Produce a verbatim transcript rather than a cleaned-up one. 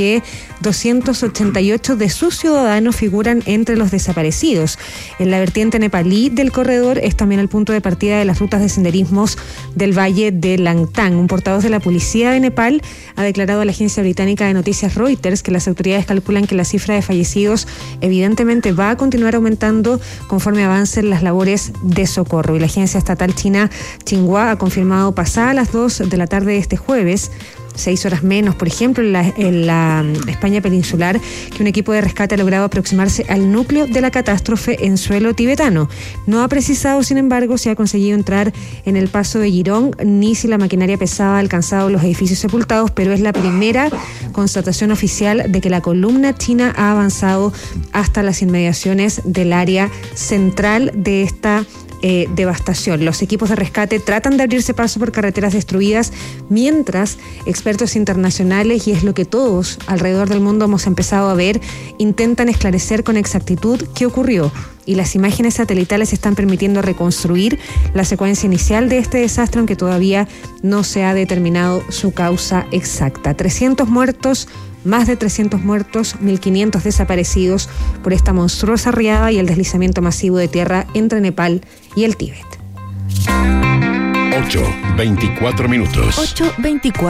que doscientos ochenta y ocho de sus ciudadanos figuran entre los desaparecidos. En la vertiente nepalí del corredor es también el punto de partida de las rutas de senderismos del Valle de Langtang. Un portavoz de la policía de Nepal ha declarado a la agencia británica de noticias Reuters que las autoridades calculan que la cifra de fallecidos evidentemente va a continuar aumentando conforme avancen las labores de socorro. Y la agencia estatal china Xinhua ha confirmado pasadas las dos de la tarde de este jueves, seis horas menos, por ejemplo, en la, en la España peninsular, que un equipo de rescate ha logrado aproximarse al núcleo de la catástrofe en suelo tibetano. No ha precisado, sin embargo, si ha conseguido entrar en el paso de Girón ni si la maquinaria pesada ha alcanzado los edificios sepultados, pero es la primera constatación oficial de que la columna china ha avanzado hasta las inmediaciones del área central de esta Eh, devastación. Los equipos de rescate tratan de abrirse paso por carreteras destruidas, mientras expertos internacionales, y es lo que todos alrededor del mundo hemos empezado a ver, intentan esclarecer con exactitud qué ocurrió. Y las imágenes satelitales están permitiendo reconstruir la secuencia inicial de este desastre, aunque todavía no se ha determinado su causa exacta. trescientos muertos, más de trescientos muertos, mil quinientos desaparecidos por esta monstruosa riada y el deslizamiento masivo de tierra entre Nepal y el Tíbet. ocho veinticuatro minutos. ocho veinticuatro.